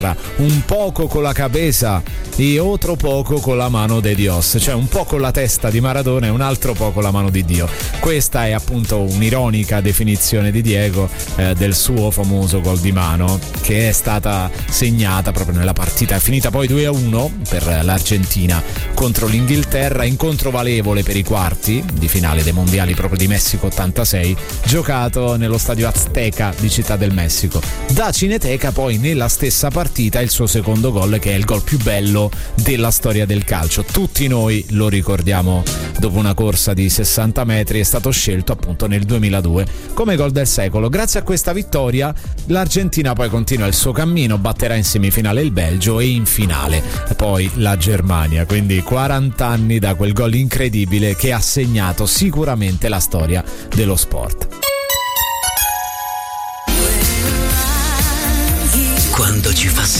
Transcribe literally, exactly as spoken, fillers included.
un poco con la cabeza e otro poco con la mano de Dios, cioè un po' con la testa di Maradona e un altro po' con la mano di Dio. Questa è appunto un'ironica definizione di Diego eh, del suo famoso gol di mano, che è stata segnata proprio nella partita, è finita poi due a uno per l'Argentina contro l'Inghilterra, incontro valevole per i quarti di finale dei mondiali proprio di Messico ottantasei, giocato nello stadio Azteca di Città del Messico. Da Cineteca poi nella stessa partita il suo secondo gol, che è il gol più bello della storia del calcio. Tutti noi lo ricordiamo dopo una corsa di sessanta metri, è stato scelto appunto nel duemiladue come gol del secolo. Grazie a questa vittoria l'Argentina poi continua il suo cammino, batterà in semifinale il Belgio e in finale poi la Germania, quindi quaranta anni da quel gol incredibile che ha segnato sicuramente la storia dello sport. Quando ci fa